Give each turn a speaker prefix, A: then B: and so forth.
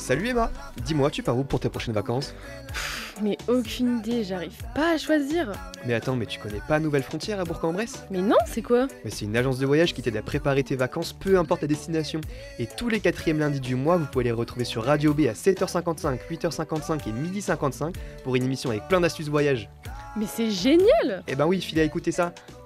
A: Salut Emma, dis-moi, tu pars où pour tes prochaines vacances?
B: Mais aucune idée, j'arrive pas à choisir.
A: Mais attends, mais tu connais pas Nouvelles Frontières à Bourg-en-Bresse?
B: Mais non, c'est quoi?
A: Mais c'est une agence de voyage qui t'aide à préparer tes vacances, peu importe la destination. Et tous les quatrièmes lundis du mois, vous pouvez les retrouver sur Radio B à 7h55, 8h55 et 12h55 pour une émission avec plein d'astuces voyage.
B: Mais c'est génial!
A: Eh ben oui, filez à écouter ça.